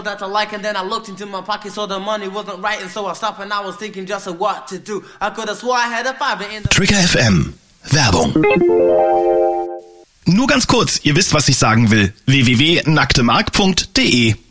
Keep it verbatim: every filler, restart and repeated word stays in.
that I like, and then I looked into my pocket, so the money wasn't right, and so I stopped and I was thinking just of what to do. I could have swore I had a fiver in the... Trigger F M. Werbung. Nur ganz kurz, ihr wisst, was ich sagen will. w w w punkt nacktemark punkt de